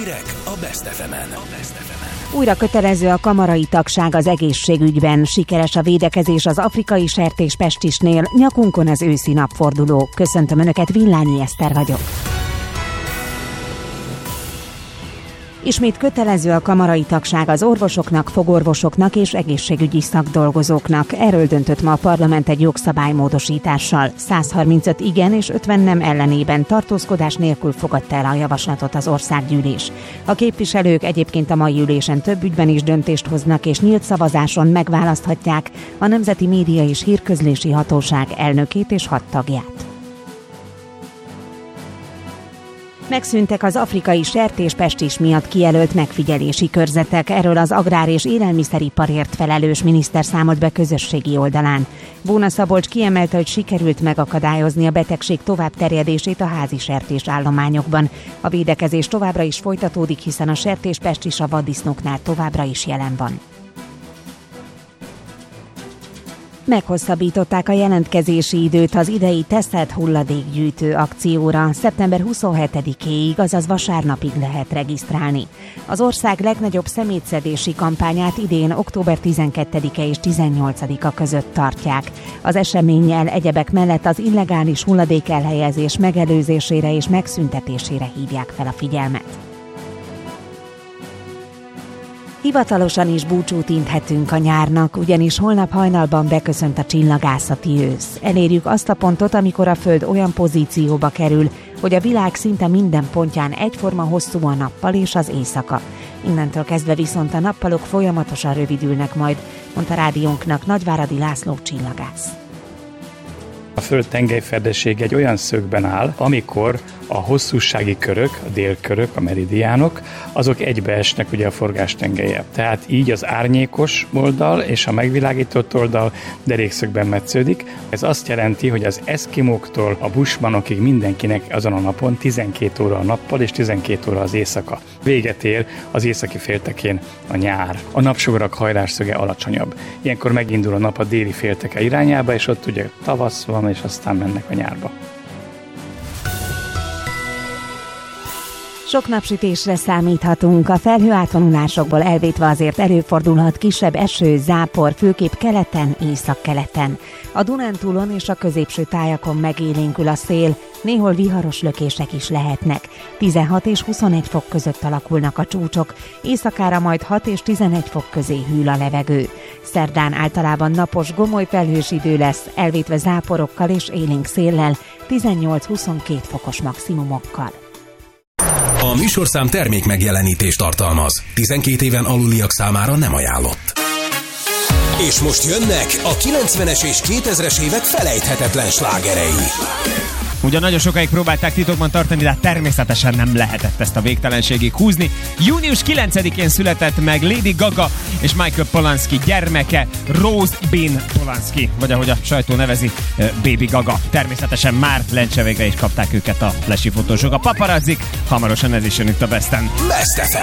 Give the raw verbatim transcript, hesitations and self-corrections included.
Hírek a Best ef emen. Újra kötelező a kamarai tagság az egészségügyben. Sikeres a védekezés az afrikai sertéspestisnél, nyakunkon az őszi napforduló. Köszöntöm Önöket, Villányi Eszter vagyok. Ismét kötelező a kamarai tagság az orvosoknak, fogorvosoknak és egészségügyi szakdolgozóknak. Erről döntött ma a parlament egy jogszabálymódosítással. száz harmincöt igen és ötven nem ellenében tartózkodás nélkül fogadta el a javaslatot az országgyűlés. A képviselők egyébként a mai ülésen több ügyben is döntést hoznak, és nyílt szavazáson megválaszthatják a Nemzeti Média és Hírközlési Hatóság elnökét és hat tagját. Megszűntek az afrikai sertéspestis miatt kijelölt megfigyelési körzetek, erről az agrár- és élelmiszeriparért felelős miniszter számolt be közösségi oldalán. Bóna Szabolcs kiemelte, hogy sikerült megakadályozni a betegség tovább terjedését a házi sertés állományokban. A védekezés továbbra is folytatódik, hiszen a sertéspestis a vaddisznóknál továbbra is jelen van. Meghosszabbították a jelentkezési időt az idei Teszed hulladékgyűjtő akcióra. szeptember huszonhetedikéig, azaz vasárnapig lehet regisztrálni. Az ország legnagyobb szemétszedési kampányát idén október tizenkettedike és tizennyolcadika között tartják. Az eseménnyel egyebek mellett az illegális hulladékelhelyezés megelőzésére és megszüntetésére hívják fel a figyelmet. Hivatalosan is búcsút inthetünk a nyárnak, ugyanis holnap hajnalban beköszönt a csillagászati ősz. Elérjük azt a pontot, amikor a Föld olyan pozícióba kerül, hogy a világ szinte minden pontján egyforma hosszú a nappal és az éjszaka. Innentől kezdve viszont a nappalok folyamatosan rövidülnek majd, mondta rádiónknak Nagyváradi László csillagász. A Föld tengelyfedeség egy olyan szögben áll, amikor a hosszúsági körök, a délkörök, a meridiánok, azok egybeesnek ugye a forgástengellyel. Tehát így az árnyékos oldal és a megvilágított oldal derékszögben metsződik. Ez azt jelenti, hogy az eszkimóktól a bushmanokig mindenkinek azon a napon tizenkét óra a nappal és tizenkét óra az éjszaka. Véget ér az északi féltekén a nyár. A napsugarak hajlásszöge alacsonyabb. Ilyenkor megindul a nap a déli félteke irányába, és ott ugye tavasz van, és aztán mennek a nyárba. Sok napsütésre számíthatunk, a felhőátvonulásokból elvétve azért előfordulhat kisebb eső, zápor, főképp keleten, északkeleten. A Dunántúlon és a középső tájakon megélénkül a szél, néhol viharos lökések is lehetnek. tizenhat és huszonegy fok között alakulnak a csúcsok, éjszakára majd hat és tizenegy fok közé hűl a levegő. Szerdán általában napos, gomoly felhős idő lesz, elvétve záporokkal és élénk széllel, tizennyolc-huszonkét fokos maximumokkal. A műsorszám termék megjelenítést tartalmaz. tizenkét éven aluliak számára nem ajánlott. És most jönnek a kilencvenes és kétezres évek felejthetetlen slágerei. Ugyan nagyon sokáig próbálták titokban tartani, de természetesen nem lehetett ezt a végtelenségig húzni. június kilencedikén született meg Lady Gaga és Michael Polanski gyermeke, Rose Bean Polanski, vagy ahogy a sajtó nevezi, Baby Gaga. Természetesen már lencsevégre is kapták őket a lesi fotósok. A paparazzik, hamarosan ez is jön itt a Besten. Best ef em.